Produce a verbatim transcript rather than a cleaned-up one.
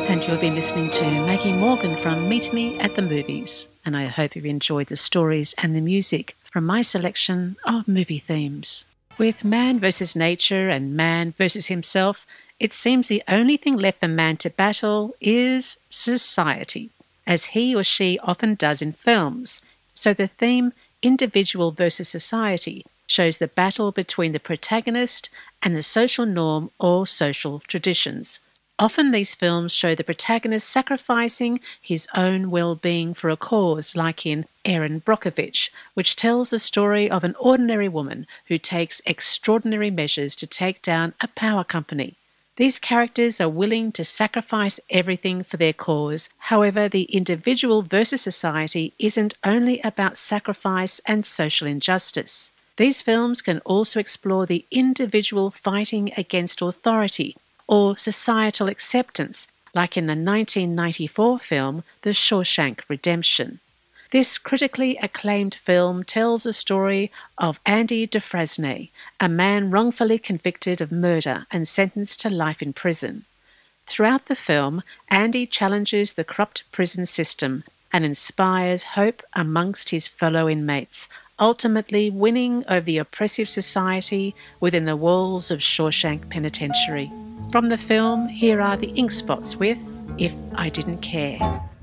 And you'll be listening to Maggie Morgan from Meet Me at the Movies. And I hope you've enjoyed the stories and the music from my selection of movie themes. With man versus nature and man versus himself, it seems the only thing left for man to battle is society, as he or she often does in films. So the theme, individual versus society, shows the battle between the protagonist and the social norm or social traditions. Often these films show the protagonist sacrificing his own well-being for a cause, like in Erin Brockovich, which tells the story of an ordinary woman who takes extraordinary measures to take down a power company. These characters are willing to sacrifice everything for their cause. However, the individual versus society isn't only about sacrifice and social injustice. These films can also explore the individual fighting against authority, or societal acceptance, like in the nineteen ninety-four film The Shawshank Redemption. This critically acclaimed film tells the story of Andy Dufresne, a man wrongfully convicted of murder and sentenced to life in prison. Throughout the film, Andy challenges the corrupt prison system and inspires hope amongst his fellow inmates, ultimately winning over the oppressive society within the walls of Shawshank Penitentiary. From the film, here are the Ink Spots with If I Didn't Care.